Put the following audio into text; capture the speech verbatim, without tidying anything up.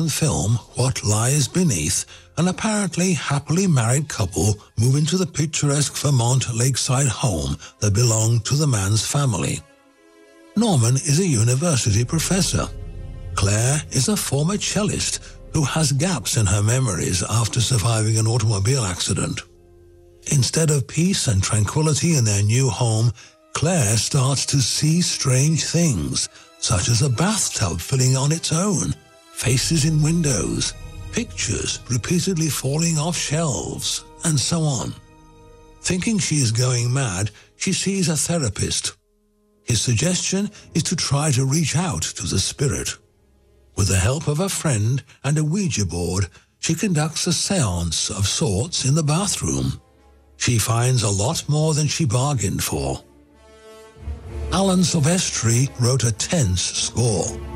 and film What Lies Beneath, an apparently happily married couple move into the picturesque Vermont lakeside home that belonged to the man's family. Norman is a university professor. Claire is a former cellist who has gaps in her memories after surviving an automobile accident. Instead of peace and tranquility in their new home, Claire starts to see strange things, such as a bathtub filling on its own, faces in windows, pictures repeatedly falling off shelves, and so on. Thinking she is going mad, she sees a therapist. His suggestion is to try to reach out to the spirit. With the help of a friend and a Ouija board, she conducts a séance of sorts in the bathroom. She finds a lot more than she bargained for. Alan Silvestri wrote a tense score.